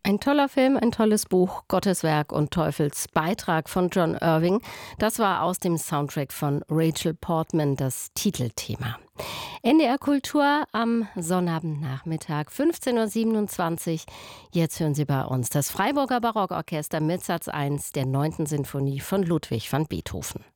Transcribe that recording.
Ein toller Film, ein tolles Buch, Gottes Werk und Teufels Beitrag von John Irving. Das war aus dem Soundtrack von Rachel Portman das Titelthema. NDR Kultur am Sonnabendnachmittag, 15:27 Uhr. Jetzt hören Sie bei uns das Freiburger Barockorchester mit Satz 1 der 9. Sinfonie von Ludwig van Beethoven.